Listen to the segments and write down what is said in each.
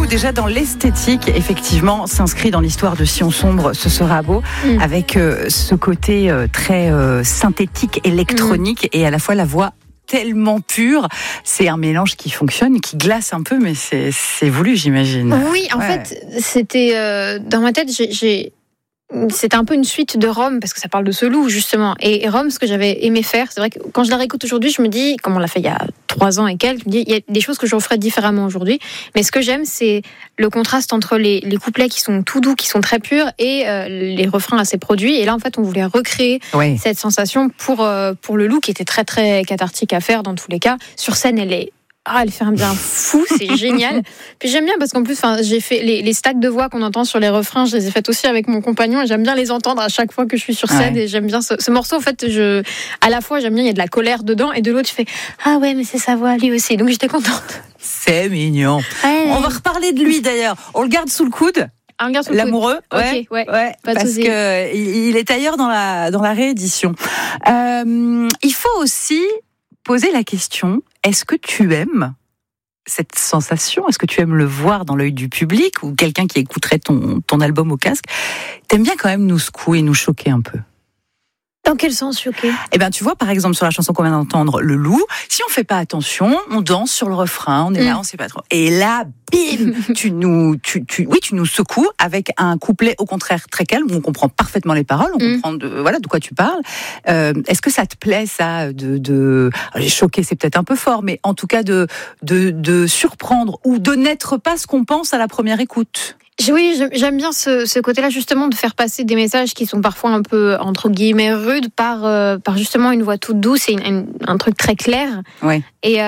déjà dans l'esthétique, effectivement, s'inscrit dans l'histoire de Si on sombre, ce sera beau, avec ce côté très synthétique, électronique, et à la fois la voix tellement pure. C'est un mélange qui fonctionne, qui glace un peu, mais c'est voulu, j'imagine. Oui, en fait, c'était dans ma tête, c'était un peu une suite de Rome, parce que ça parle de ce loup, justement. Et Rome, ce que j'avais aimé faire, c'est vrai que quand je la réécoute aujourd'hui, je me dis, comme on l'a fait il y a 3 ans et quelques, je me dis, il y a des choses que je referais différemment aujourd'hui. Mais ce que j'aime, c'est le contraste entre les couplets qui sont tout doux, qui sont très purs, et les refrains assez produits. Et là, en fait, on voulait recréer cette sensation pour le loup, qui était très, très cathartique à faire dans tous les cas. Sur scène, elle fait un bien fou, c'est génial. Puis j'aime bien parce qu'en plus, j'ai fait les stacks de voix qu'on entend sur les refrains, je les ai faites aussi avec mon compagnon et j'aime bien les entendre à chaque fois que je suis sur scène. Et j'aime bien ce morceau. En fait, à la fois j'aime bien, il y a de la colère dedans, et de l'autre je fais ah ouais, mais c'est sa voix lui aussi. Donc j'étais contente. C'est mignon. On va reparler de lui d'ailleurs. On le garde sous le coude. L'amoureux, ouais, parce que il est ailleurs dans la réédition. Il faut aussi poser la question, est-ce que tu aimes cette sensation? Est-ce que tu aimes le voir dans l'œil du public, ou quelqu'un qui écouterait ton album au casque? T'aimes bien quand même nous secouer, nous choquer un peu? Dans quel sens choquer? Eh bien, tu vois, par exemple, sur la chanson qu'on vient d'entendre, Le Loup, si on fait pas attention, on danse sur le refrain, on est là, on sait pas trop. Et là, bim, tu nous secoues avec un couplet, au contraire, très calme, où on comprend parfaitement les paroles, on comprend de quoi tu parles. Est-ce que ça te plaît, ça, choquer, c'est peut-être un peu fort, mais en tout cas, de surprendre, ou de n'être pas ce qu'on pense à la première écoute? Oui, j'aime bien ce côté-là, justement, de faire passer des messages qui sont parfois un peu, entre guillemets, rudes, par justement une voix toute douce et un truc très clair. Ouais. Et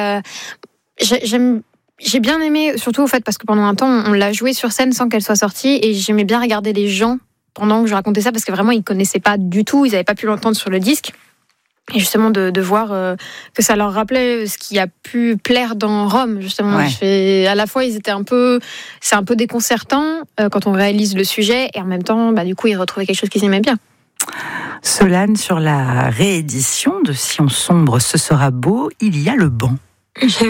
j'ai bien aimé, surtout au fait, parce que pendant un temps, on l'a joué sur scène sans qu'elle soit sortie, et j'aimais bien regarder les gens pendant que je racontais ça, parce que vraiment, ils connaissaient pas du tout, ils n'avaient pas pu l'entendre sur le disque. Et justement de voir que ça leur rappelait ce qui a pu plaire dans Rome, justement. À la fois, c'est un peu déconcertant quand on réalise le sujet, et en même temps, du coup, ils retrouvaient quelque chose qu'ils aimaient bien. Solane, sur la réédition de Si on sombre, ce sera beau, il y a le banc.